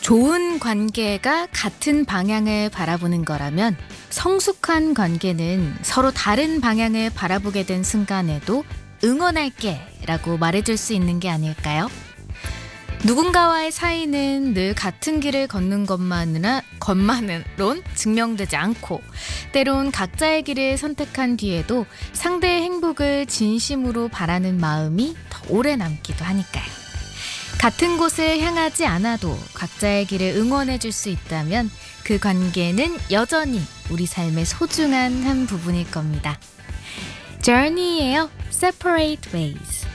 좋은 관계가 같은 방향을 바라보는 거라면 성숙한 관계는 서로 다른 방향을 바라보게 된 순간에도 응원할게 라고 말해줄 수 있는 게 아닐까요? 누군가와의 사이는 늘 같은 길을 걷는 것만으론 증명되지 않고 때론 각자의 길을 선택한 뒤에도 상대의 행복을 진심으로 바라는 마음이 더 오래 남기도 하니까요. 같은 곳을 향하지 않아도 각자의 길을 응원해 줄 수 있다면 그 관계는 여전히 우리 삶의 소중한 한 부분일 겁니다. Journey예요. Separate Ways.